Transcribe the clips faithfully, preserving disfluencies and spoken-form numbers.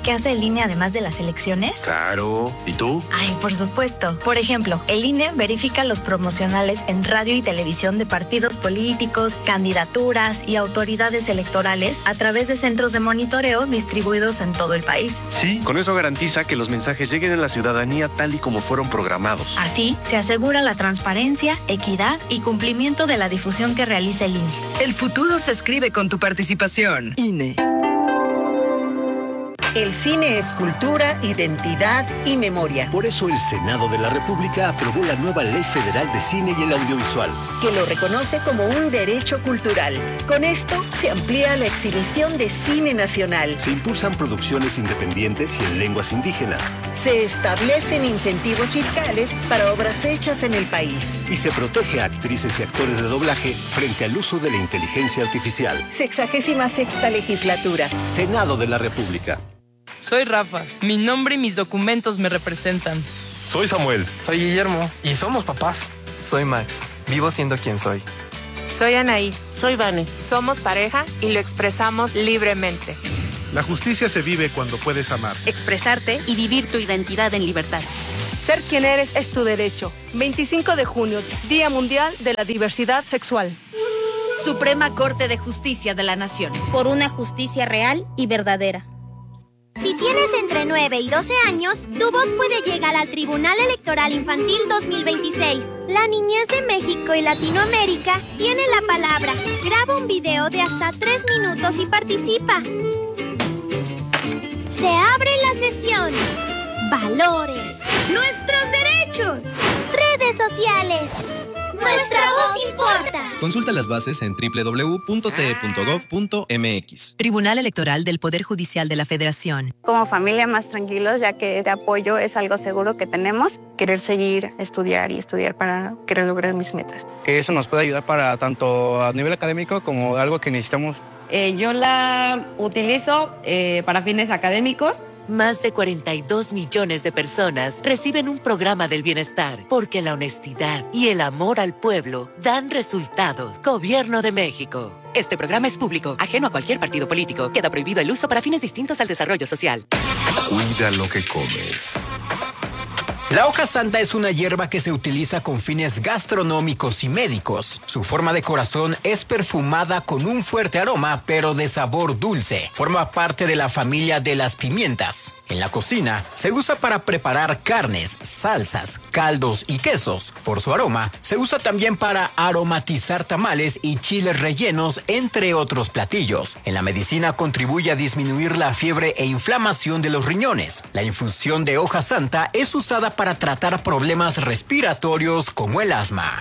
qué hace el I N E además de las elecciones? Claro. ¿Y tú? Ay, por supuesto. Por ejemplo, el I N E verifica los promocionales en radio y televisión de partidos políticos, candidaturas y autoridades electorales a través de centros de monitoreo distribuidos en todo el país. Sí, con eso garantiza que los mensajes lleguen a la ciudadanía tal y como fueron programados. Así, se asegura la transparencia, equidad y cumplimiento de la difusión que realiza el I N E. El futuro se escribe con tu participación. I N E. El cine es cultura, identidad y memoria. Por eso el Senado de la República aprobó la nueva Ley Federal de Cine y el Audiovisual, que lo reconoce como un derecho cultural. Con esto se amplía la exhibición de cine nacional. Se impulsan producciones independientes y en lenguas indígenas. Se establecen incentivos fiscales para obras hechas en el país. Y se protege a actrices y actores de doblaje frente al uso de la inteligencia artificial. Sexagésima sexta legislatura. Senado de la República. Soy Rafa. Mi nombre y mis documentos me representan. Soy Samuel. Soy Guillermo. Y somos papás. Soy Max. Vivo siendo quien soy. Soy Anaí. Soy Vane. Somos pareja y lo expresamos libremente. La justicia se vive cuando puedes amar, expresarte y vivir tu identidad en libertad. Ser quien eres es tu derecho. veinticinco de junio, Día Mundial de la Diversidad Sexual. Suprema Corte de Justicia de la Nación. Por una justicia real y verdadera. Si tienes entre nueve y doce años, tu voz puede llegar al Tribunal Electoral Infantil dos mil veintiséis. La niñez de México y Latinoamérica tiene la palabra. Graba un video de hasta tres minutos y participa. Se abre la sesión. Valores. Nuestros derechos. Redes sociales. Nuestra voz importa. Consulta las bases en doble u doble u doble u punto t e punto gov punto m x. Tribunal Electoral del Poder Judicial de la Federación. Como familia más tranquilos, ya que este apoyo es algo seguro que tenemos. Querer seguir, estudiar y estudiar para querer lograr mis metas. Que eso nos puede ayudar para tanto a nivel académico como algo que necesitamos. Eh, yo la utilizo eh, para fines académicos. Más de cuarenta y dos millones de personas reciben un programa del bienestar porque la honestidad y el amor al pueblo dan resultados. Gobierno de México. Este programa es público, ajeno a cualquier partido político. Queda prohibido el uso para fines distintos al desarrollo social. Cuida lo que comes. La hoja santa es una hierba que se utiliza con fines gastronómicos y médicos. Su forma de corazón es perfumada con un fuerte aroma, pero de sabor dulce. Forma parte de la familia de las pimientas. En la cocina, se usa para preparar carnes, salsas, caldos y quesos. Por su aroma, se usa también para aromatizar tamales y chiles rellenos, entre otros platillos. En la medicina contribuye a disminuir la fiebre e inflamación de los riñones. La infusión de hoja santa es usada para tratar problemas respiratorios como el asma.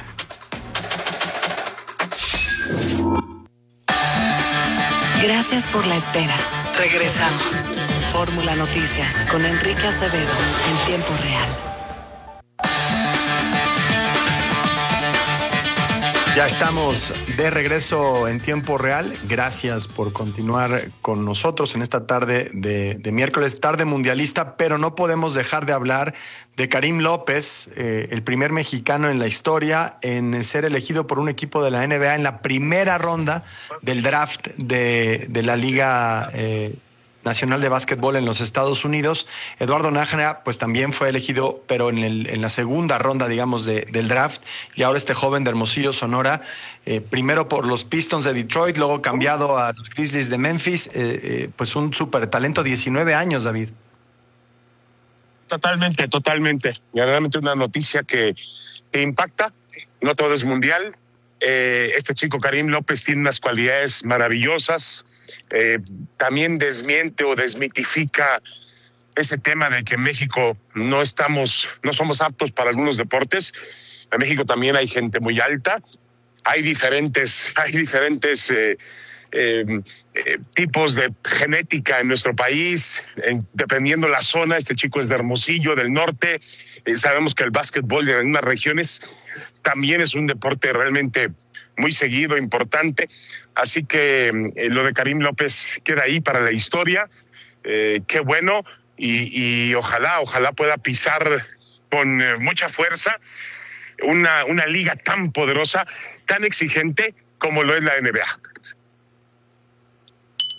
Gracias por la espera. Regresamos. Fórmula Noticias con Enrique Acevedo en tiempo real. Ya estamos de regreso en tiempo real. Gracias por continuar con nosotros en esta tarde de, de miércoles, tarde mundialista, pero no podemos dejar de hablar de Karim López, eh, el primer mexicano en la historia en ser elegido por un equipo de la N B A en la primera ronda del draft de, de la Liga eh, Nacional de Básquetbol en los Estados Unidos. Eduardo Nájera, pues también fue elegido, pero en, el, en la segunda ronda, digamos, de, del draft. Y ahora este joven de Hermosillo, Sonora, eh, primero por los Pistons de Detroit, luego cambiado a los Grizzlies de Memphis, eh, eh, pues un súper talento, diecinueve años, David. Totalmente, totalmente. Y realmente una noticia que, que impacta. No todo es mundial. Eh, este chico Karim López tiene unas cualidades maravillosas. Eh, también desmiente o desmitifica ese tema de que en México no estamos, no somos aptos para algunos deportes. En México también hay gente muy alta. Hay diferentes, hay diferentes eh, eh, eh, tipos de genética en nuestro país, en, dependiendo la zona. Este chico es de Hermosillo, del norte. Eh, sabemos que el básquetbol en algunas regiones también es un deporte realmente muy seguido, importante. Así que eh, lo de Karim López queda ahí para la historia. Eh, qué bueno. Y, y ojalá, ojalá pueda pisar con eh, mucha fuerza una, una liga tan poderosa, tan exigente como lo es la N B A.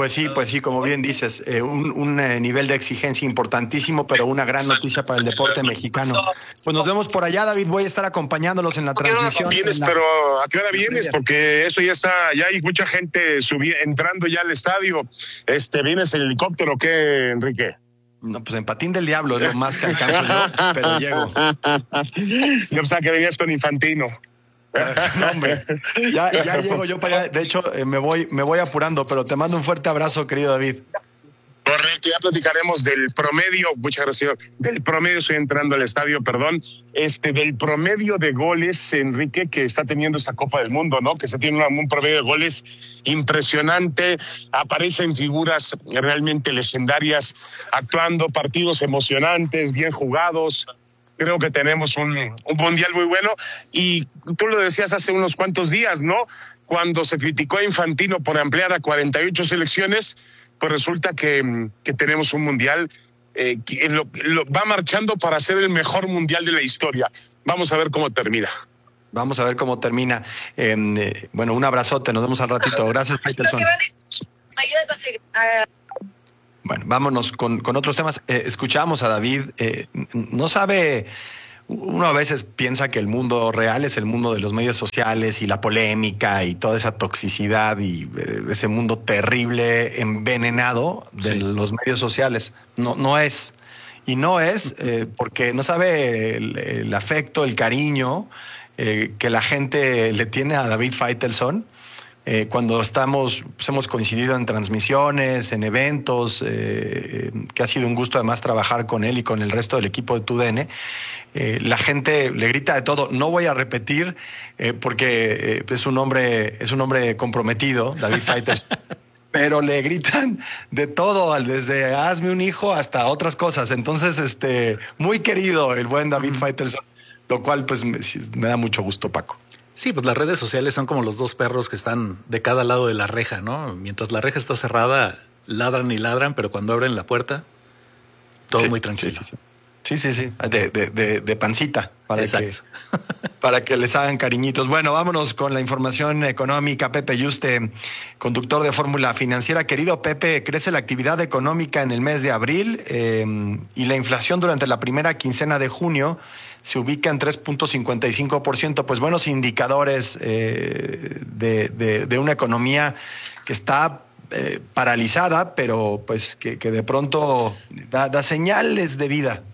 Pues sí, pues sí, como bien dices, eh, un, un eh, nivel de exigencia importantísimo, pero una gran noticia para el deporte mexicano. Pues nos vemos por allá, David, voy a estar acompañándolos en la transmisión. Vienes, la... pero ¿a qué hora vienes? Porque eso ya está, ya hay mucha gente subi- entrando ya al estadio. Este, ¿vienes en helicóptero o qué, Enrique? No, pues en patín del diablo es lo más que alcanzo yo, pero llego. Yo pensaba que venías con Infantino. No, hombre, ya, ya llego yo para allá. De hecho, eh, me voy, me voy apurando, pero te mando un fuerte abrazo, querido David. Correcto, ya platicaremos del promedio, muchas gracias, del promedio, estoy entrando al estadio, perdón, este, del promedio de goles, Enrique, que está teniendo esta Copa del Mundo, ¿no? Que se tiene una, un promedio de goles impresionante, aparecen figuras realmente legendarias, actuando, partidos emocionantes, bien jugados. Creo que tenemos un, un mundial muy bueno, y tú lo decías hace unos cuantos días, ¿no? Cuando se criticó a Infantino por ampliar a cuarenta y ocho selecciones, pues resulta que, que tenemos un mundial eh, que lo, lo, va marchando para ser el mejor mundial de la historia. Vamos a ver cómo termina. Vamos a ver cómo termina. Eh, eh, bueno, un abrazote, nos vemos al ratito. Gracias, Faitelson. Bueno, vámonos con, con otros temas. Eh, escuchamos a David. Eh, no sabe... Uno a veces piensa que el mundo real es el mundo de los medios sociales y la polémica y toda esa toxicidad y eh, ese mundo terrible, envenenado de sí. los medios sociales. No, no es. Y no es eh, porque no sabe el, el afecto, el cariño eh, que la gente le tiene a David Faitelson. Eh, cuando estamos, pues hemos coincidido en transmisiones, en eventos, eh, que ha sido un gusto además trabajar con él y con el resto del equipo de TUDN. Eh, la gente le grita de todo. No voy a repetir eh, porque eh, es un hombre, es un hombre comprometido, David Faitelson. Pero le gritan de todo, desde hazme un hijo hasta otras cosas. Entonces, este, muy querido el buen David Faitelson, lo cual pues me, me da mucho gusto, Paco. Sí, pues las redes sociales son como los dos perros que están de cada lado de la reja, ¿no? Mientras la reja está cerrada, ladran y ladran, pero cuando abren la puerta, todo sí, muy tranquilo. Sí, sí, sí, sí, sí. De, de, de, de pancita para Exacto. que, para que les hagan cariñitos. Bueno, vámonos con la información económica. Pepe Yuste, conductor de Fórmula Financiera. Querido Pepe, crece la actividad económica en el mes de abril eh, y la inflación durante la primera quincena de junio se ubica en tres punto cincuenta y cinco por ciento, pues buenos indicadores eh, de, de, de una economía que está eh, paralizada, pero pues que, que de pronto da, da señales de vida.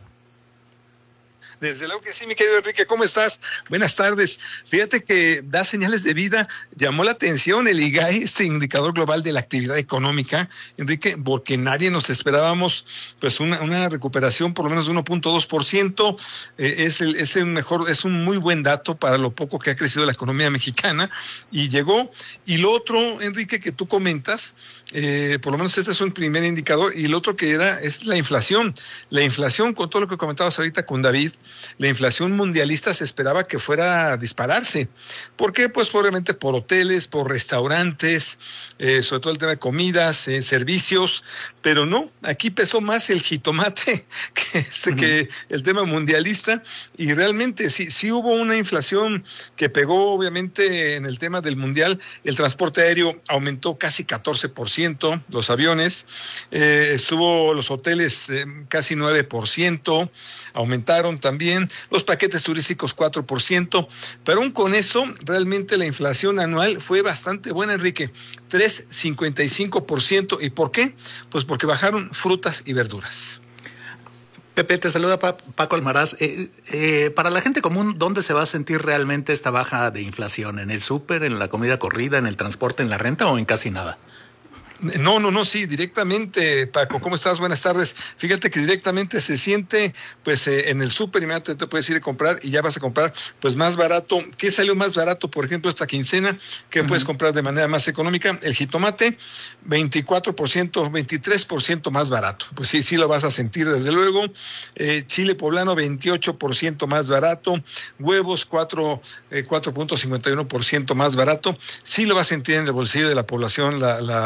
Desde luego que sí, mi querido Enrique, ¿cómo estás? Buenas tardes. Fíjate que da señales de vida. Llamó la atención el I G A E, este indicador global de la actividad económica, Enrique, porque nadie nos esperábamos pues una, una recuperación por lo menos de uno punto dos por ciento. Eh, es, el, es el mejor, es un muy buen dato para lo poco que ha crecido la economía mexicana y llegó. Y lo otro, Enrique, que tú comentas, eh, por lo menos este es un primer indicador, y el otro que era es la inflación. La inflación, con todo lo que comentabas ahorita con David, la inflación mundialista se esperaba que fuera a dispararse. ¿Por qué? Pues obviamente por hoteles, por restaurantes, eh, sobre todo el tema de comidas, eh, servicios, pero no, aquí pesó más el jitomate que, este, uh-huh. que el tema mundialista, y realmente sí, sí hubo una inflación que pegó obviamente en el tema del mundial. El transporte aéreo aumentó casi catorce por ciento, los aviones, eh, estuvo los hoteles eh, casi nueve por ciento, aumentaron también. También los paquetes turísticos cuatro por ciento, pero aún con eso realmente la inflación anual fue bastante buena, Enrique, tres punto cincuenta y cinco por ciento. ¿Y por qué? Pues porque bajaron frutas y verduras. Pepe, te saluda Paco Almaraz. Eh, eh, para la gente común, ¿dónde se va a sentir realmente esta baja de inflación? ¿En el súper, en la comida corrida, en el transporte, en la renta o en casi nada? No, no, no, sí, directamente, Paco, ¿cómo estás? Buenas tardes. Fíjate que directamente se siente, pues, eh, en el súper, inmediatamente te puedes ir a comprar y ya vas a comprar, pues, más barato. ¿Qué salió más barato, por ejemplo, esta quincena? ¿Qué uh-huh. puedes comprar de manera más económica? El jitomate, veinticuatro por ciento, veintitrés por ciento más barato. Pues sí, sí lo vas a sentir, desde luego. Eh, chile poblano, veintiocho por ciento más barato. Huevos, cuatro punto cincuenta y uno por ciento más barato. Sí lo vas a sentir en el bolsillo de la población, la, la, la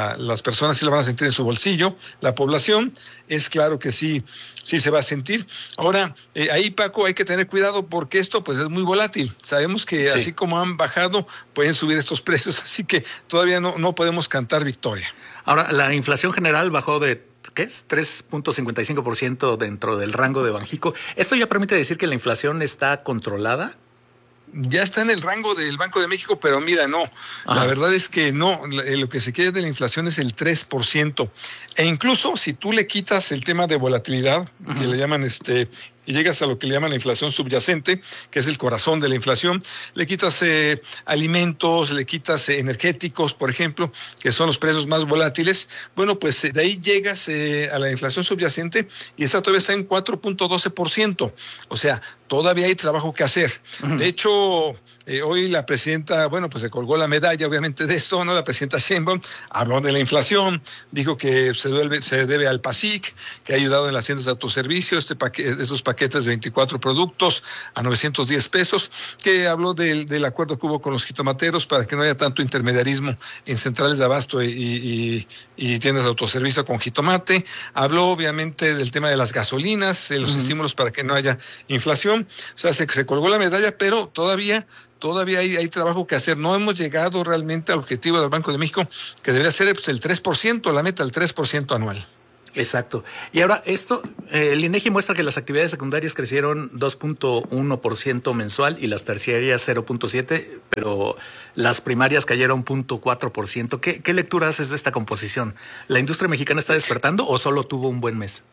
la, las personas sí lo van a sentir en su bolsillo, la población, es claro que sí, sí se va a sentir. Ahora, eh, ahí, Paco, hay que tener cuidado porque esto pues es muy volátil. Sabemos que sí, así como han bajado, pueden subir estos precios, así que todavía no, no podemos cantar victoria. Ahora, la inflación general bajó de ¿qué es? tres punto cincuenta y cinco por ciento dentro del rango de Banjico. ¿Esto ya permite decir que la inflación está controlada? Ya está en el rango del Banco de México, pero mira, no. Ajá. La verdad es que no. Lo que se quiere de la inflación es el tres por ciento. E incluso si tú le quitas el tema de volatilidad, uh-huh, que le llaman este... y llegas a lo que le llaman la inflación subyacente, que es el corazón de la inflación, le quitas eh, alimentos, le quitas eh, energéticos, por ejemplo, que son los precios más volátiles, bueno, pues eh, de ahí llegas eh, a la inflación subyacente y esa todavía está en cuatro punto doce por ciento. O sea, todavía hay trabajo que hacer. Uh-huh. De hecho, eh, hoy la presidenta, bueno, pues se colgó la medalla, obviamente, de esto, ¿no? La presidenta Sheinbaum habló de la inflación, dijo que se debe, se debe al PASIC, que ha ayudado en las tiendas de autoservicio, este paquete, estos paquetes paquetes de veinticuatro productos a novecientos diez pesos, que habló del, del acuerdo que hubo con los jitomateros para que no haya tanto intermediarismo en centrales de abasto y, y, y tiendas de autoservicio con jitomate. Habló obviamente del tema de las gasolinas, de los uh-huh. estímulos para que no haya inflación. O sea, se, se colgó la medalla, pero todavía Todavía hay, hay trabajo que hacer. No hemos llegado realmente al objetivo del Banco de México, que debería ser pues, el tres por ciento, la meta, el tres por ciento anual. Exacto. Y ahora esto, eh, el INEGI muestra que las actividades secundarias crecieron dos punto uno por ciento mensual y las terciarias cero punto siete por ciento, pero las primarias cayeron cero punto cuatro por ciento. ¿Qué, qué lectura haces de esta composición? ¿La industria mexicana está despertando o solo tuvo un buen mes?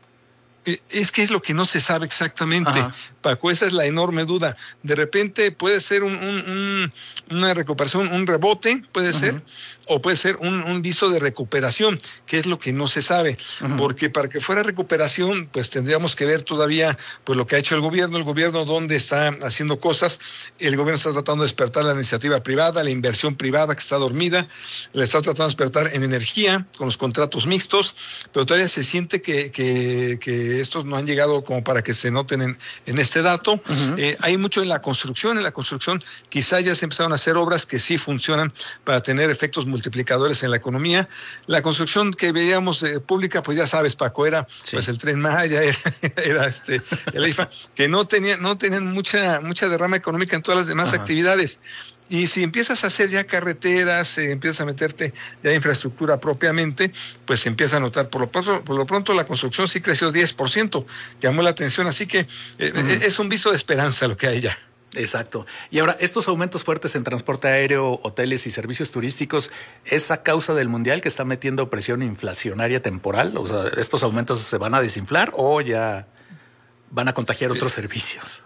Es que es lo que no se sabe exactamente, Ajá. Paco, esa es la enorme duda. De repente puede ser un, un, un, una recuperación, un rebote, puede uh-huh. ser, o puede ser un, un viso de recuperación, que es lo que no se sabe, uh-huh. porque para que fuera recuperación, pues tendríamos que ver todavía pues lo que ha hecho el gobierno, el gobierno dónde está haciendo cosas. El gobierno está tratando de despertar la iniciativa privada, la inversión privada que está dormida, le está tratando de despertar en energía, con los contratos mixtos, pero todavía se siente que, que, que estos no han llegado como para que se noten en, en este dato. Uh-huh. Eh, hay mucho en la construcción, en la construcción quizá ya se empezaron a hacer obras que sí funcionan para tener efectos multiplicadores en la economía. La construcción que veíamos eh, pública, pues ya sabes, Paco, era sí. pues el Tren Maya, era, era este, el IFA, que no tenían, no tenían mucha, mucha derrama económica en todas las demás uh-huh. actividades. Y si empiezas a hacer ya carreteras, eh, empiezas a meterte ya infraestructura propiamente, pues se empieza a notar. Por lo pronto, por lo pronto la construcción sí creció diez por ciento, llamó la atención, así que eh, uh-huh. es un viso de esperanza lo que hay ya. Exacto. Y ahora, estos aumentos fuertes en transporte aéreo, hoteles y servicios turísticos, ¿es a causa del mundial que está metiendo presión inflacionaria temporal? O sea, ¿estos aumentos se van a desinflar o ya van a contagiar otros eh. servicios?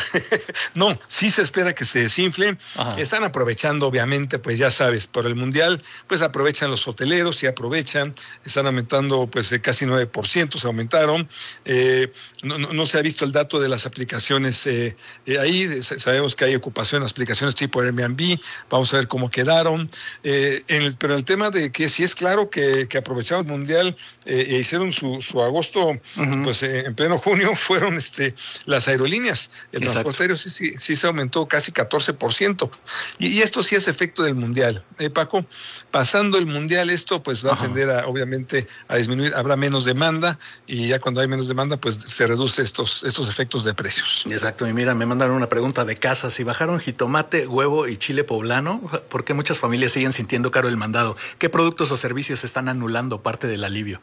No, sí se espera que se desinfle. Ajá. Están aprovechando, obviamente, pues ya sabes, por el mundial, pues aprovechan los hoteleros y aprovechan, están aumentando pues casi nueve por ciento, se aumentaron. Eh, no, no, no se ha visto el dato de las aplicaciones eh, eh, ahí, sabemos que hay ocupación en aplicaciones tipo Airbnb, vamos a ver cómo quedaron. Eh, en el, pero el tema de que sí es claro que, que aprovecharon el mundial eh, e hicieron su, su agosto, uh-huh. pues eh, en pleno junio, fueron este, las aerolíneas. El Exacto. transporte aéreo sí, sí, sí se aumentó casi catorce por ciento. Y, y esto sí es efecto del mundial. ¿Eh, Paco? Pasando el mundial, esto pues va Ajá. a tender a, obviamente, a disminuir. Habrá menos demanda y ya cuando hay menos demanda, pues se reduce estos, estos efectos de precios. Exacto. Y mira, me mandaron una pregunta de casa. Si bajaron jitomate, huevo y chile poblano, ¿por qué muchas familias siguen sintiendo caro el mandado? ¿Qué productos o servicios están anulando parte del alivio?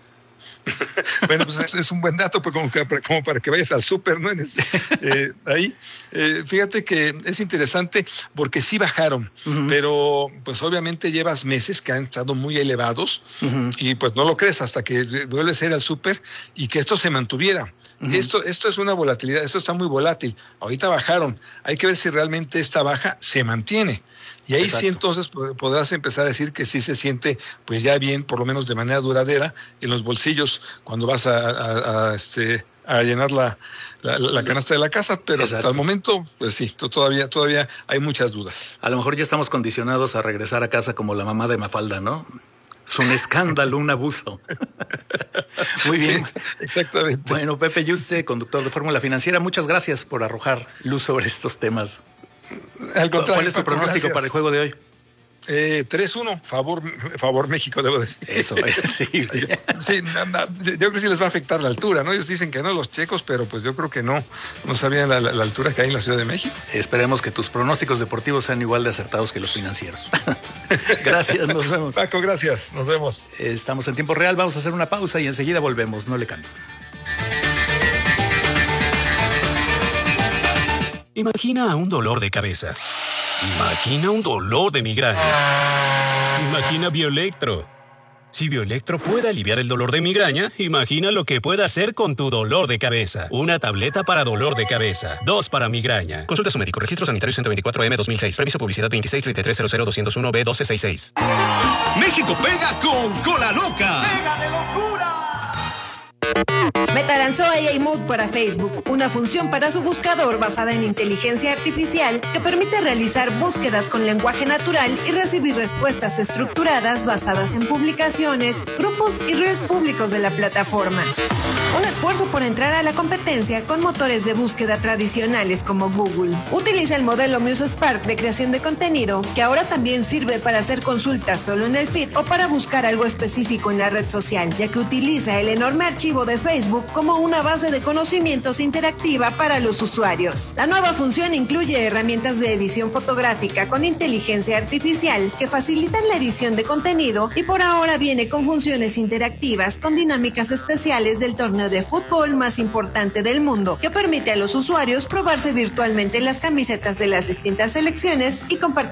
Bueno, pues es, es un buen dato, pues como, que, como para que vayas al súper, ¿no? Eh, ahí, eh, fíjate que es interesante porque sí bajaron, uh-huh. pero pues obviamente llevas meses que han estado muy elevados uh-huh. y pues no lo crees hasta que vuelves a ir al súper y que esto se mantuviera. Uh-huh. Esto, esto es una volatilidad, esto está muy volátil. Ahorita bajaron, hay que ver si realmente esta baja se mantiene. Y ahí Exacto. sí entonces podrás empezar a decir que sí se siente pues ya bien, por lo menos de manera duradera, en los bolsillos cuando vas a, a, a, este, a llenar la, la, la canasta de la casa, pero Exacto. hasta el momento, pues sí, todavía, todavía hay muchas dudas. A lo mejor ya estamos condicionados a regresar a casa como la mamá de Mafalda, ¿no? Es un escándalo, un abuso. Muy bien. Sí, exactamente. Bueno, Pepe Yuste, conductor de Fórmula Financiera, muchas gracias por arrojar luz sobre estos temas. Al contrario, ¿Cuál es tu pronóstico gracias. para el juego de hoy? Eh, tres uno, favor, favor México, debo decir. Eso es, sí. Sí, no, no, yo creo que sí les va a afectar la altura, ¿no? Ellos dicen que no, los checos, pero pues yo creo que no. No sabían la, la, la altura que hay en la Ciudad de México. Esperemos que tus pronósticos deportivos sean igual de acertados que los financieros. Gracias, nos vemos. Paco, gracias, nos vemos. Estamos en tiempo real, vamos a hacer una pausa y enseguida volvemos, no le cambien. Imagina un dolor de cabeza. Imagina un dolor de migraña. Imagina Bioelectro. Si Bioelectro puede aliviar el dolor de migraña, imagina lo que puede hacer con tu dolor de cabeza. Una tableta para dolor de cabeza. Dos para migraña. Consulta a su médico. Registro sanitario ciento veinticuatro M dos mil seis. Permiso publicidad veintiséis treinta y tres cero cero doscientos uno B doce sesenta y seis. México pega con Cola Loca. ¡Pega de locura! Meta lanzó A I Mode para Facebook, una función para su buscador basada en inteligencia artificial que permite realizar búsquedas con lenguaje natural y recibir respuestas estructuradas basadas en publicaciones, grupos y redes públicos de la plataforma. Un esfuerzo por entrar a la competencia con motores de búsqueda tradicionales como Google. Utiliza el modelo Muse Spark de creación de contenido, que ahora también sirve para hacer consultas solo en el feed o para buscar algo específico en la red social, ya que utiliza el enorme archivo de Facebook como una base de conocimientos interactiva para los usuarios. La nueva función incluye herramientas de edición fotográfica con inteligencia artificial que facilitan la edición de contenido y por ahora viene con funciones interactivas con dinámicas especiales del torneo de fútbol más importante del mundo, que permite a los usuarios probarse virtualmente las camisetas de las distintas selecciones y compartir